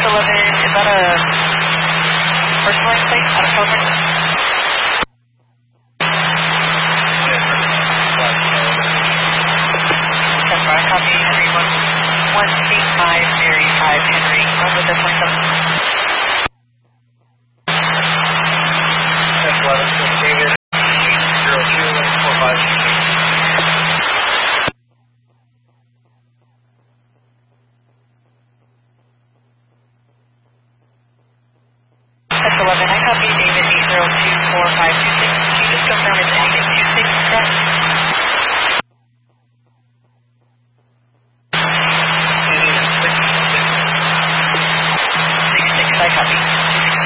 is that a personalized plate out of California? That's right, copy Henry 135 Mary 5 Henry, run with the 27.